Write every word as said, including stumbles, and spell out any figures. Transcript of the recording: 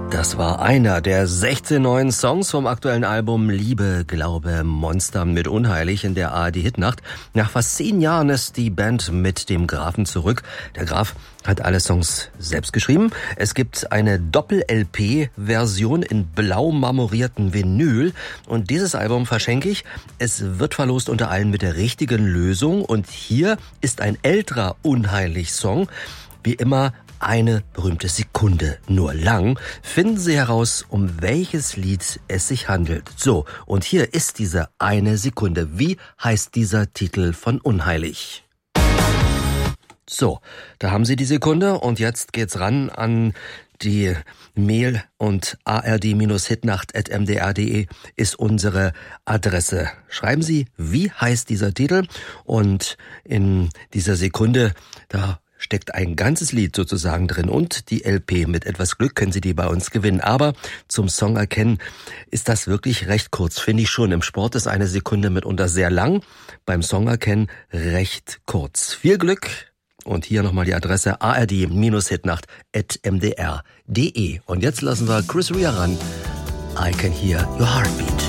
Das war einer der sechzehn neuen Songs vom aktuellen Album Liebe, Glaube, Monster mit Unheilig in der A R D-Hitnacht. Nach fast zehn Jahren ist die Band mit dem Grafen zurück. Der Graf hat alle Songs selbst geschrieben. Es gibt eine Doppel-L P-Version in blau marmorierten Vinyl. Und dieses Album verschenke ich. Es wird verlost unter allen mit der richtigen Lösung. Und hier ist ein älterer Unheilig-Song. Wie immer eine berühmte Sekunde nur lang. Finden Sie heraus, um welches Lied es sich handelt. So, und hier ist diese eine Sekunde. Wie heißt dieser Titel von Unheilig? So, da haben Sie die Sekunde und jetzt geht's ran an die Mail und a r d Hitnacht at m d r punkt d e ist unsere Adresse. Schreiben Sie, wie heißt dieser Titel? Und in dieser Sekunde, da steckt ein ganzes Lied sozusagen drin und die L P. Mit etwas Glück können Sie die bei uns gewinnen. Aber zum Song erkennen ist das wirklich recht kurz, finde ich schon. Im Sport ist eine Sekunde mitunter sehr lang, beim Song erkennen recht kurz. Viel Glück und hier nochmal die Adresse a r d Hitnacht at m d r punkt d e. Und jetzt lassen wir Chris Rea ran. I can hear your heartbeat.